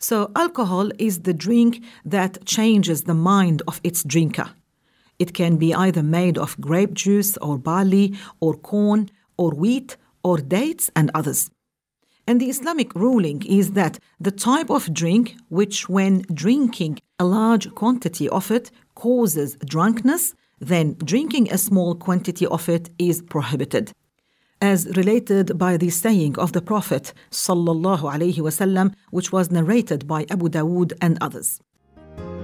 So alcohol is the drink that changes the mind of its drinker. It can be either made of grape juice or barley or corn or wheat or dates and others. And the Islamic ruling is that the type of drink which when drinking a large quantity of it causes drunkenness, then drinking a small quantity of it is prohibited. As related by the saying of the Prophet sallallahu alaihi wasallam, which was narrated by Abu Dawood and others.